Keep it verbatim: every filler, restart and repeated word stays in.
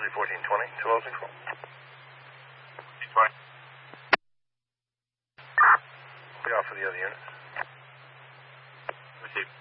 Z fourteen twenty, two oh control. Be off for the other units. Received.